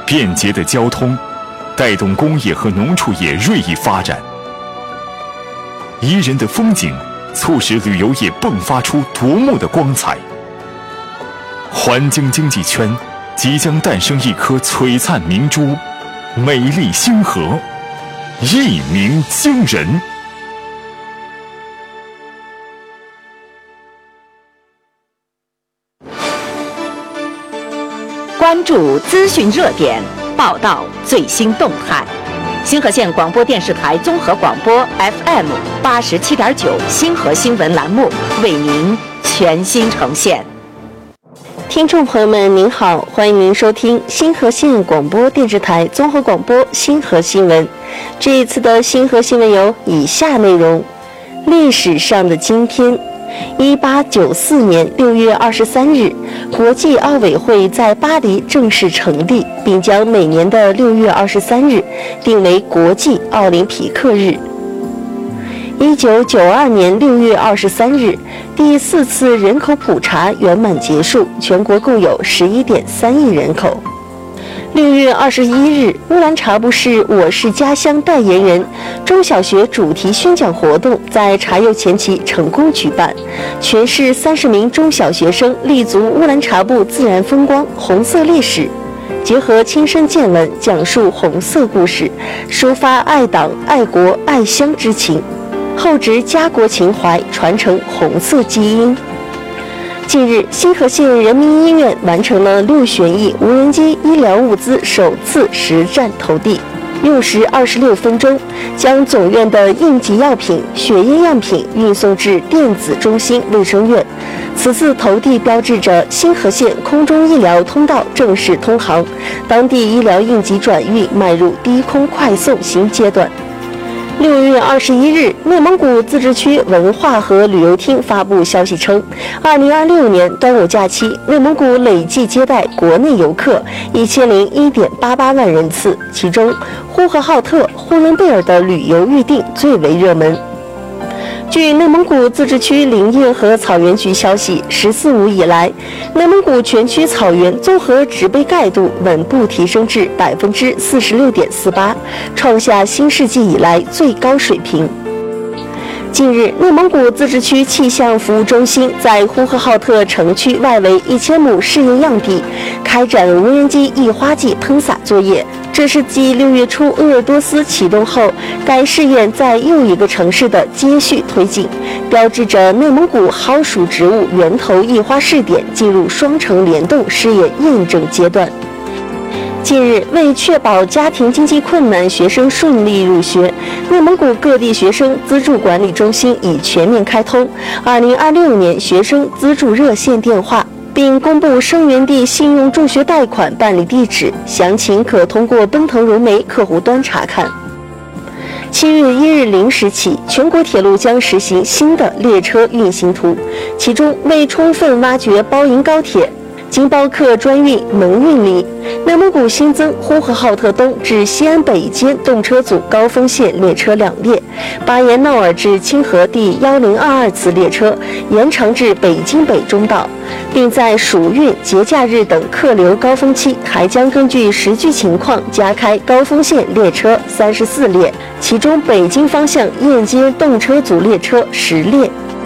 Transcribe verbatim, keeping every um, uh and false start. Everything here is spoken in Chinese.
便捷的交通带动工业和农畜业锐意发展，宜人的风景促使旅游业迸发出夺目的光彩。环京经济圈即将诞生一颗璀璨明珠，美丽星河，一鸣惊人。 关注资讯热点，报道最新动态。星河县广播电视台综合广播 F M 八十七点九星河新闻栏目为您全新呈现。 听众朋友们，您好，欢迎您收听星河县广播电视台综合广播星河新闻。这一次的星河新闻有以下内容：历史上的今天。一八九四年六月二十三日，国际奥委会在巴黎正式成立，并将每年的六月二十三日定为国际奥林匹克日。一九九二年六月二十三日，第四次人口普查圆满结束，全国共有十一点三亿人口。六月二十一日，乌兰察布市我是家乡代言人中小学主题宣讲活动在茶柚前旗成功举办，全市三十名中小学生立足乌兰察布自然风光、红色历史，结合亲身见闻讲述红色故事，抒发爱党、爱国、爱乡之情，厚植家国情怀，传承红色基因。近日，星河县人民医院完成了六旋翼无人机医疗物资首次实战投递，用时二十六分钟，将总院的应急药品、血液样品运送至电子中心卫生院。此次投递标志着星河县空中医疗通道正式通航，当地医疗应急转运迈入低空快送新阶段。六月二十一日，内蒙古自治区文化和旅游厅发布消息称，二零二六年端午假期，内蒙古累计接待国内游客一千零一点八八万人次，其中呼和浩特、呼伦贝尔的旅游预订最为热门。据内蒙古自治区林业和草原局消息，十四五以来，内蒙古全区草原综合植被盖度稳步提升至百分之四十六点四八，创下新世纪以来最高水平。近日，内蒙古自治区气象服务中心在呼和浩特城区外围一千亩试验样地开展无人机易花剂喷洒作业。这是继六月初鄂尔多斯启动后，该试验在又一个城市的接续推进，标志着内蒙古蒿属植物源头易花试点进入双城联动试验验证阶段。近日，为确保家庭经济困难学生顺利入学，内蒙古各地学生资助管理中心已全面开通二零二六年学生资助热线电话，并公布生源地信用助学贷款办理地址，详情可通过奔腾融媒客户端查看。七月一日零时起，全国铁路将实行新的列车运行图，其中为充分挖掘包银高铁、京包客专运、蒙运力，内蒙古新增呼和浩特东至西安北间动车组高峰线列车两列，巴彦淖尔至清河第一零二二次列车延长至北京北中道，并在暑运、节假日等客流高峰期，还将根据实际情况加开高峰线列车三十四列，其中北京方向雁街动车组列车十列。